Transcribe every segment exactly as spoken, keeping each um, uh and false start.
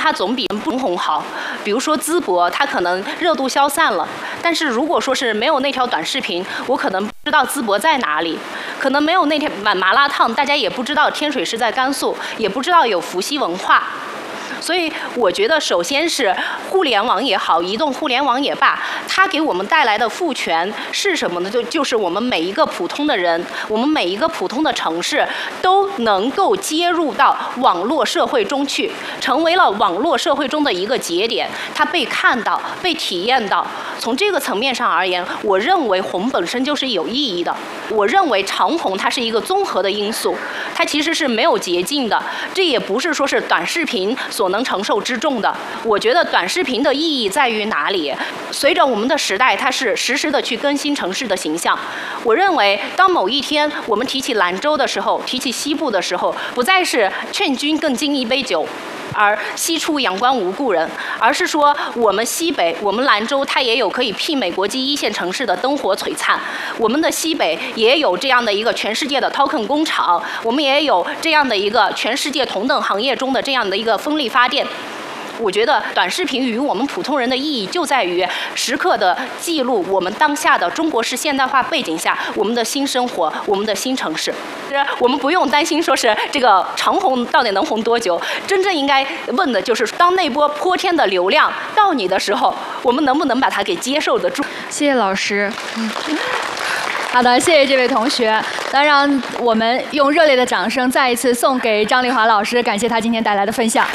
它总比不红好。比如说淄博，它可能热度消散了，但是如果说是没有那条短视频，我可能不知道淄博在哪里，可能没有那条麻麻辣烫，大家也不知道天水是在甘肃，也不知道有伏羲文化。所以我觉得，首先是互联网也好，移动互联网也罢，它给我们带来的赋权是什么呢？就就是我们每一个普通的人，我们每一个普通的城市都能够接入到网络社会中去，成为了网络社会中的一个节点，它被看到、被体验到。从这个层面上而言，我认为红本身就是有意义的。我认为长红它是一个综合的因素，它其实是没有捷径的，这也不是说是短视频所能承受之重的。我觉得短视频的意义在于哪里？随着我们的时代，它是实时的去更新城市的形象。我认为，当某一天我们提起兰州的时候，提起西部的时候，不再是劝君更尽一杯酒，而西出阳关无故人，而是说我们西北，我们兰州，它也有可以媲美国际一线城市的灯火璀璨。我们的西北也有这样的一个全世界的 token 工厂，我们也有这样的一个全世界同等行业中的这样的一个风力发电。我觉得短视频与我们普通人的意义就在于时刻的记录我们当下的中国式现代化背景下我们的新生活，我们的新城市。我们不用担心说是这个长红到底能红多久，真正应该问的就是当那波泼天的流量到你的时候，我们能不能把它给接受得住。 谢谢老师。嗯好的，谢谢这位同学。那让我们用热烈的掌声再一次送给张丽华老师，感谢他今天带来的分享。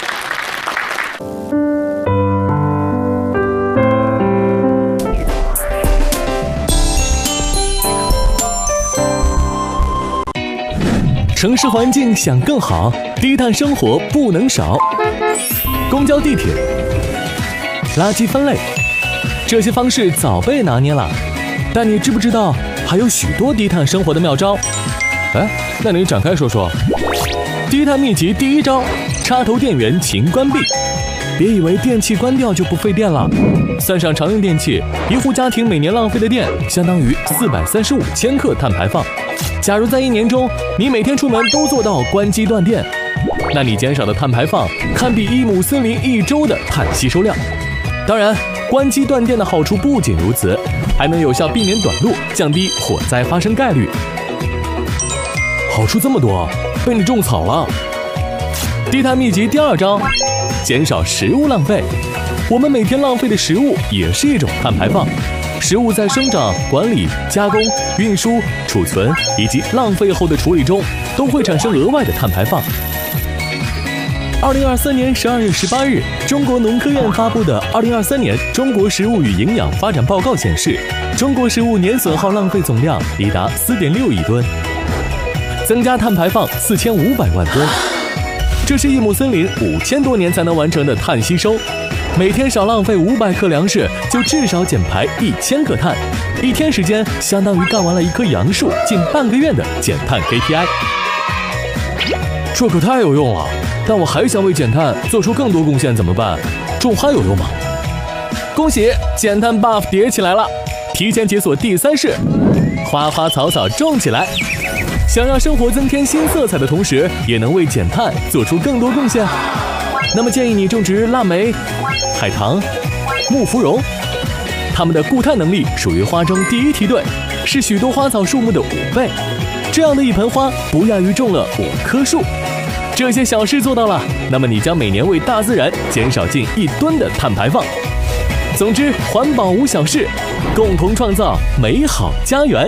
城市环境想更好，低碳生活不能少。公交、地铁、垃圾分类，这些方式早被拿捏了。但你知不知道，还有许多低碳生活的妙招？哎，那你展开说说。低碳秘籍第一招：插头电源勤关闭。别以为电器关掉就不费电了。算上常用电器，一户家庭每年浪费的电相当于四百三十五千克碳排放。假如在一年中，你每天出门都做到关机断电，那你减少的碳排放堪比一亩森林一周的碳吸收量。当然，关机断电的好处不仅如此，还能有效避免短路，降低火灾发生概率。好处这么多，被你种草了。低碳秘籍第二招：减少食物浪费。我们每天浪费的食物也是一种碳排放。食物在生长、管理、加工、运输、储存以及浪费后的处理中，都会产生额外的碳排放。二零二三年十二月十八日，中国农科院发布的《二零二三年中国食物与营养发展报告》显示，中国食物年损耗浪费总量已达四点六亿吨，增加碳排放四千五百万吨。这是一亩森林五千多年才能完成的碳吸收。每天少浪费五百克粮食，就至少减排一千克碳。一天时间相当于干完了一棵杨树近半个月的减碳 K P I。这可太有用了！但我还想为减碳做出更多贡献，怎么办？种花有用吗？恭喜，减碳 buff 叠起来了！提前解锁第三式，花花草草种起来。想让生活增添新色彩的同时，也能为减碳做出更多贡献。那么建议你种植腊梅、海棠、木芙蓉，它们的固碳能力属于花中第一梯队，是许多花草树木的五倍。这样的一盆花不亚于种了五棵树。这些小事做到了，那么你将每年为大自然减少近一吨的碳排放。总之，环保无小事，共同创造美好家园。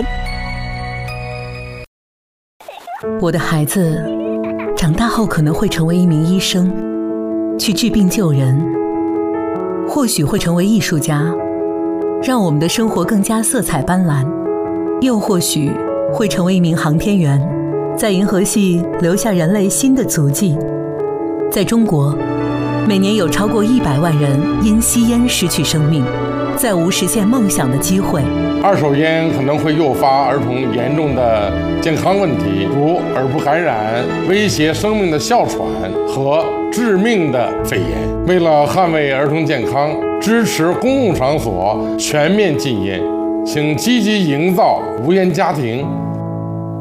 我的孩子长大后可能会成为一名医生，去治病救人，或许会成为艺术家，让我们的生活更加色彩斑斓，又或许会成为一名航天员，在银河系留下人类新的足迹。在中国，每年有超过一百万人因吸烟失去生命，再无实现梦想的机会。 二手烟可能会诱发儿童严重的健康问题，如耳部感染、威胁生命的哮喘和致命的肺炎。为了捍卫儿童健康，支持公共场所全面禁烟，请积极营造无烟家庭。